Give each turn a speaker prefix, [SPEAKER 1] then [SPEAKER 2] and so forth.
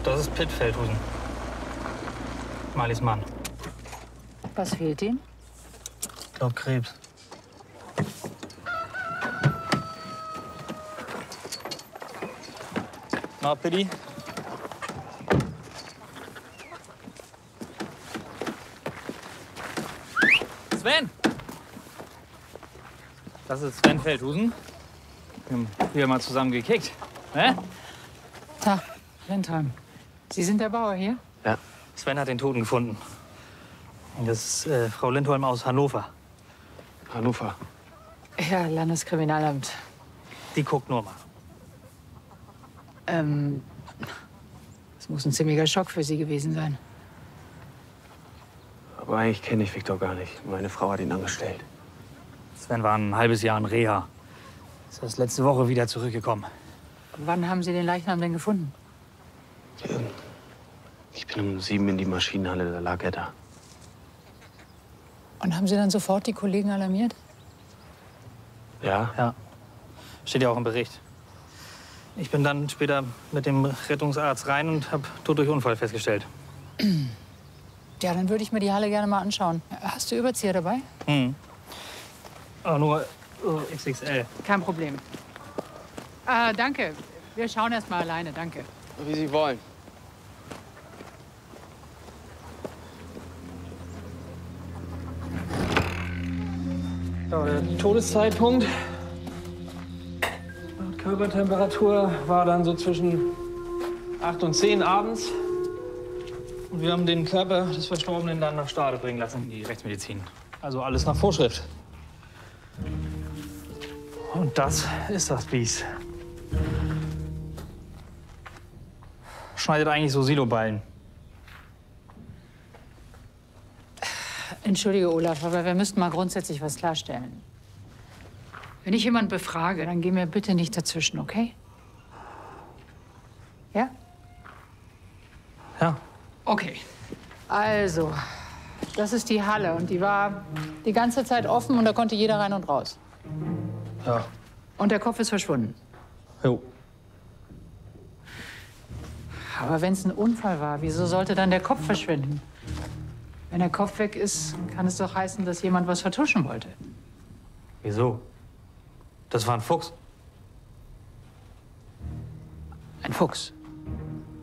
[SPEAKER 1] Das ist Pitt Feldhusen. Marlies Mann.
[SPEAKER 2] Was fehlt ihm?
[SPEAKER 1] Ich glaube Krebs. Na, Pitti? Sven! Das ist Sven Feldhusen. Wir haben früher mal zusammen gekickt. Ne?
[SPEAKER 2] Tag, Lindheim. Sie sind der Bauer hier?
[SPEAKER 1] Ja. Sven hat den Toten gefunden. Und das ist Frau Lindholm aus Hannover.
[SPEAKER 3] Hannover?
[SPEAKER 2] Ja, Landeskriminalamt.
[SPEAKER 1] Die guckt nur mal.
[SPEAKER 2] Das muss ein ziemlicher Schock für Sie gewesen sein.
[SPEAKER 3] Aber eigentlich kenne ich Viktor gar nicht. Meine Frau hat ihn angestellt.
[SPEAKER 1] Sven war ein halbes Jahr in Reha. Ist erst letzte Woche wieder zurückgekommen.
[SPEAKER 2] Wann haben Sie den Leichnam denn gefunden?
[SPEAKER 3] Ich bin um 7 in die Maschinenhalle, da lag er da.
[SPEAKER 2] Und haben Sie dann sofort die Kollegen alarmiert?
[SPEAKER 3] Ja?
[SPEAKER 1] Ja. Steht ja auch im Bericht. Ich bin dann später mit dem Rettungsarzt rein und habe Tod durch Unfall festgestellt.
[SPEAKER 2] Ja, dann würde ich mir die Halle gerne mal anschauen. Hast du Überzieher dabei?
[SPEAKER 1] Aber nur XXL.
[SPEAKER 2] Kein Problem. Danke. Wir schauen erst mal alleine, danke.
[SPEAKER 3] Wie Sie wollen.
[SPEAKER 1] Ja, der Todeszeitpunkt laut Körpertemperatur war dann so zwischen 8 und 10 abends. Und wir haben den Körper des Verstorbenen dann nach Stade bringen lassen, in die Rechtsmedizin. Also alles nach Vorschrift. Und das ist das Biest. Schneidet eigentlich so Siloballen.
[SPEAKER 2] Entschuldige, Olaf, aber wir müssten mal grundsätzlich was klarstellen. Wenn ich jemanden befrage, dann geh mir bitte nicht dazwischen, okay? Ja?
[SPEAKER 1] Ja.
[SPEAKER 2] Okay. Also, das ist die Halle und die war die ganze Zeit offen und da konnte jeder rein und raus.
[SPEAKER 1] Ja.
[SPEAKER 2] Und der Kopf ist verschwunden.
[SPEAKER 1] Jo.
[SPEAKER 2] Aber wenn es ein Unfall war, wieso sollte dann der Kopf verschwinden? Wenn der Kopf weg ist, kann es doch heißen, dass jemand was vertuschen wollte.
[SPEAKER 1] Wieso? Das war ein Fuchs.
[SPEAKER 2] Ein Fuchs.